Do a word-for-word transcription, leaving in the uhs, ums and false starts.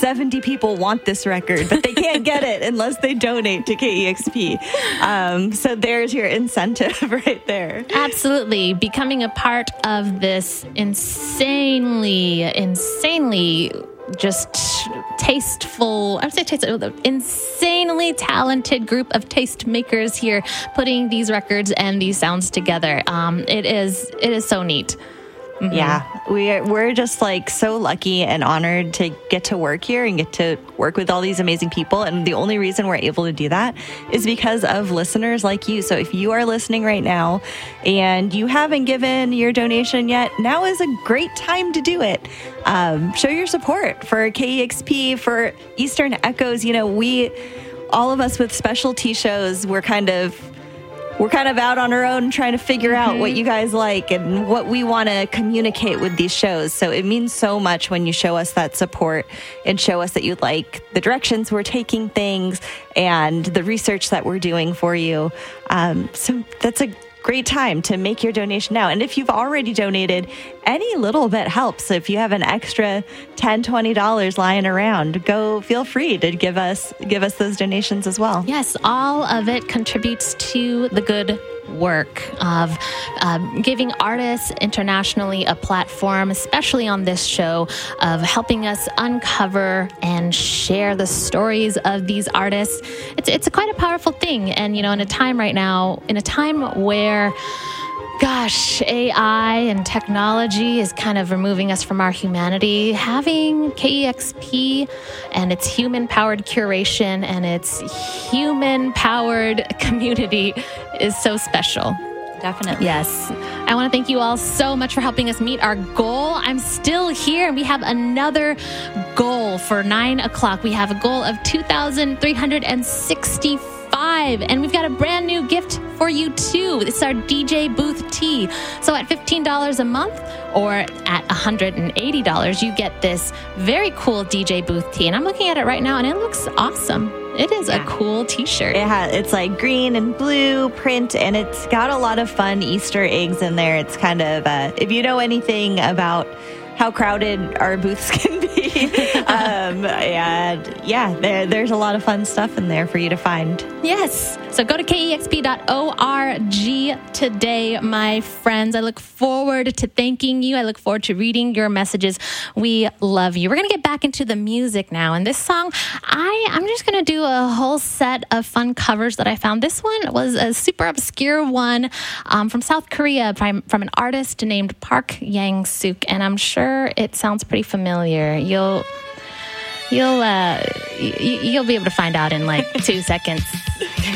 seventy people want this record, but they can't get it unless they donate to K E X P. Um, so there's your incentive right there. Absolutely. Becoming a part of this insanely, insanely just tasteful, I would say tasteful, insanely talented group of taste makers here putting these records and these sounds together. Um, it is, it is so neat. Mm-hmm. Yeah, we're, we're just like so lucky and honored to get to work here and get to work with all these amazing people. And the only reason we're able to do that is because of listeners like you. So if you are listening right now and you haven't given your donation yet, now is a great time to do it. Um, show your support for K E X P, for Eastern Echoes. You know, we, all of us with specialty shows, we're kind of We're kind of out on our own trying to figure mm-hmm. out what you guys like and what we want to communicate with these shows. So it means so much when you show us that support and show us that you like the directions we're taking things and the research that we're doing for you. Um, so that's a great time to make your donation now. And if you've already donated, any little bit helps. So if you have an extra ten dollars, twenty dollars lying around, go feel free to give us give us those donations as well. Yes, all of it contributes to the good work of uh, giving artists internationally a platform, especially on this show, of helping us uncover and share the stories of these artists. It's it's a quite a powerful thing. And, you know, in a time right now, in a time where, gosh, A I and technology is kind of removing us from our humanity, having K E X P and its human-powered curation and its human-powered community is so special. Definitely. Yes. I want to thank you all so much for helping us meet our goal. I'm still here, and we have another goal for nine o'clock. We have a goal of two thousand three hundred sixty-five, and we've got a brand new gift for you too. It's our D J booth tee. So at fifteen dollars a month or at one hundred eighty dollars, you get this very cool D J booth tee. And I'm looking at it right now, and it looks awesome. It is yeah. a cool t-shirt. It has, it's like green and blue print, and it's got a lot of fun Easter eggs in there. It's kind of, uh, if you know anything about how crowded our booths can be, um, and yeah, there, there's a lot of fun stuff in there for you to find. Yes. So go to K E X P dot org today, my friends. I look forward to thanking you. I look forward to reading your messages. We love you. We're going to get back into the music now. And this song, I, I'm just going to do a whole set of fun covers that I found. This one was a super obscure one um, from South Korea from, from an artist named Park Yang-suk. And I'm sure it sounds pretty familiar. You'll, you'll, uh, y- you'll be able to find out in like two seconds.